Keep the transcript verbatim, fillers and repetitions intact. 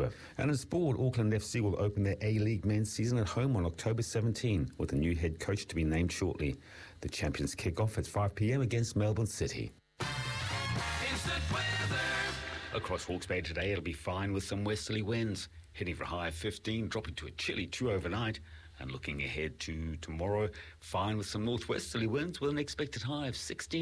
Elizabeth. And in sport, Auckland F C will open their A-League men's season at home on October seventeenth, with a new head coach to be named shortly. The champions kick off at five p.m. against Melbourne City. Instant weather. Across Hawke's Bay today, it'll be fine with some westerly winds, heading for a high of fifteen, dropping to a chilly two overnight. And looking ahead to tomorrow, fine with some northwesterly winds with an expected high of sixteen.